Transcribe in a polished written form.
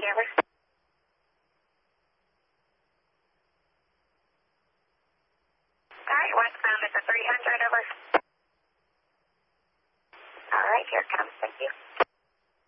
over. Alright, westbound at the 300, over. Alright, here it comes, thank you.